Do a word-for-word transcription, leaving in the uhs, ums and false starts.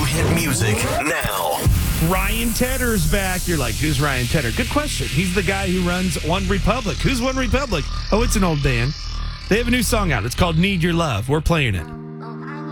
hit music now. Ryan Tedder's back. You're like, who's Ryan Tedder? Good question. He's the guy who runs One Republic. Who's One Republic? Oh, it's an old band. They have a new song out. It's called Need Your Love. We're playing it.